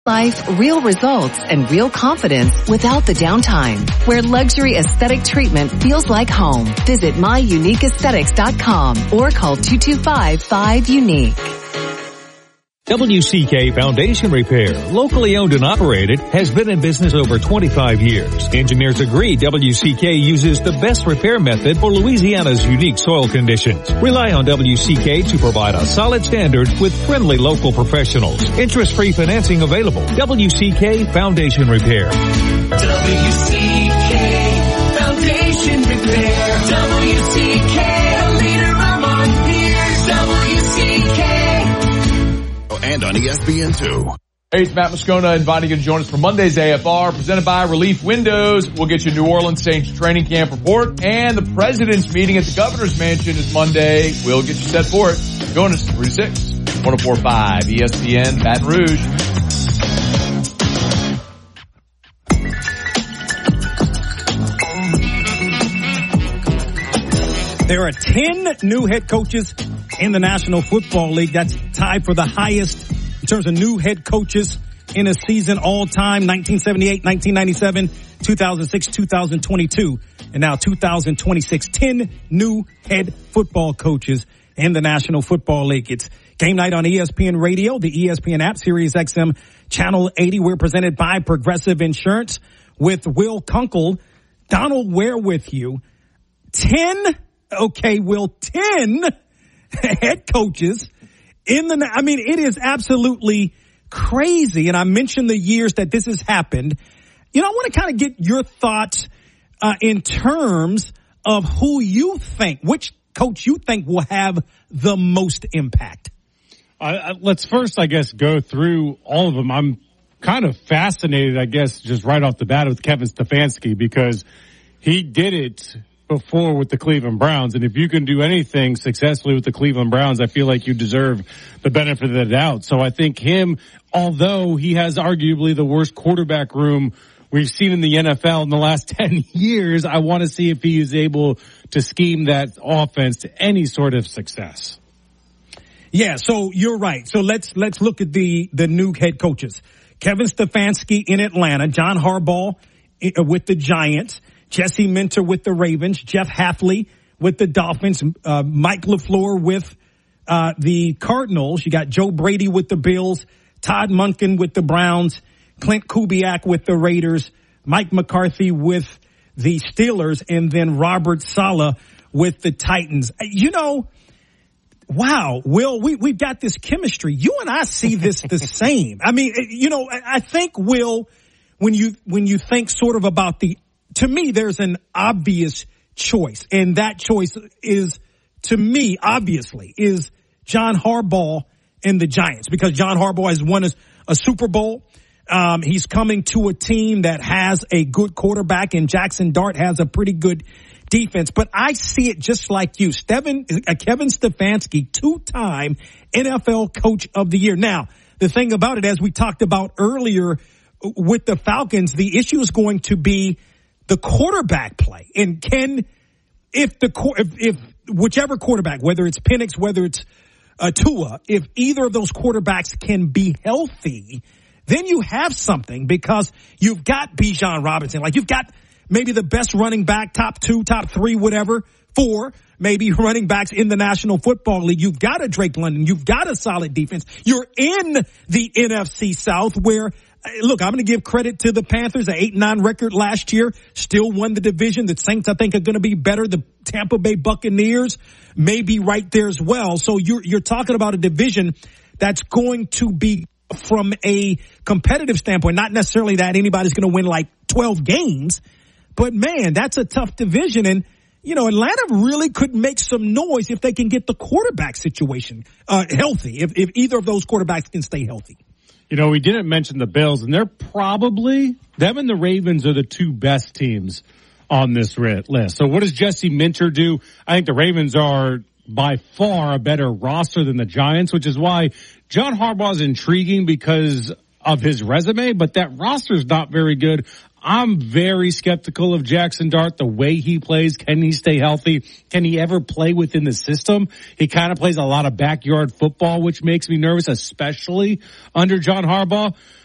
life, real results, and real confidence without the downtime. Where luxury aesthetic treatment feels like home. Visit myuniqueaesthetics.com or call 225-5UNIQUE. WCK Foundation Repair, locally owned and operated, has been in business over 25 years. Engineers agree WCK uses the best repair method for Louisiana's unique soil conditions. Rely on WCK to provide a solid standard with friendly local professionals. Interest-free financing available. WCK Foundation Repair. WCK Foundation Repair. WCK, a leader among peers. WCK. And on ESPN2. Hey, it's Matt Moscona inviting you to join us for Monday's AFR, presented by Relief Windows. We'll get you New Orleans Saints training camp report, and the president's meeting at the governor's mansion is Monday. We'll get you set for it. Join us 3 to 6, 104.5 ESPN Baton Rouge. There are 10 new head coaches in the National Football League. That's tied for the highest in terms of new head coaches in a season all time. 1978, 1997, 2006, 2022, and now 2026. 10 new head football coaches in the National Football League. It's game night on ESPN Radio, the ESPN app, Sirius XM, Channel 80. We're presented by Progressive Insurance with Will Kunkel. Donald Ware with you. 10 head coaches in the, I mean, it is absolutely crazy. And I mentioned the years that this has happened. You know, I want to kind of get your thoughts, in terms of who you think, which coach you think will have the most impact. Let's first, I guess, go through all of them. I'm kind of fascinated, I guess, just right off the bat with Kevin Stefanski, because he did it before with the Cleveland Browns. And if you can do anything successfully with the Cleveland Browns, I feel like you deserve the benefit of the doubt. So I think him, although he has arguably the worst quarterback room we've seen in the NFL in the last 10 years, I want to see if he is able to scheme that offense to any sort of success. Yeah, so you're right. So let's look at the new head coaches. Kevin Stefanski in Atlanta, John Harbaugh with the Giants, Jesse Minter with the Ravens, Jeff Hafley with the Dolphins, Mike LaFleur with the Cardinals. You got Joe Brady with the Bills, Todd Monken with the Browns, Clint Kubiak with the Raiders, Mike McCarthy with the Steelers, and then Robert Saleh with the Titans. You know, wow, Will, we've got this chemistry. You and I see this the same. I mean, you know, I think, Will, when you think sort of about to me, there's an obvious choice, and that choice is, to me, obviously, is John Harbaugh and the Giants, because John Harbaugh has won a Super Bowl. He's coming to a team that has a good quarterback, and Jackson Dart has a pretty good defense. But I see it just like you. Kevin Stefanski, 2-time NFL Coach of the Year. Now, the thing about it, as we talked about earlier with the Falcons, the issue is going to be the quarterback play. And if whichever quarterback, whether it's Penix, whether it's Tua, if either of those quarterbacks can be healthy, then you have something, because you've got Bijan Robinson. Like, you've got maybe the best running back, top 2, top 3, whatever, 4, maybe running backs in the National Football League. You've got a Drake London. You've got a solid defense. You're in the NFC South, where, look, I'm going to give credit to the Panthers, an 8-9 record last year, still won the division. The Saints, I think, are going to be better. The Tampa Bay Buccaneers may be right there as well. So you're talking about a division that's going to be, from a competitive standpoint, not necessarily that anybody's going to win like 12 games, but man, that's a tough division. And, you know, Atlanta really could make some noise if they can get the quarterback situation healthy, if either of those quarterbacks can stay healthy. You know, we didn't mention the Bills, and they're probably, them and the Ravens are the 2 best teams on this list. So what does Jesse Minter do? I think the Ravens are by far a better roster than the Giants, which is why John Harbaugh is intriguing because of his resume, but that roster is not very good. I'm very skeptical of Jackson Dart, the way he plays. Can he stay healthy? Can he ever play within the system? He kind of plays a lot of backyard football, which makes me nervous, especially under John Harbaugh.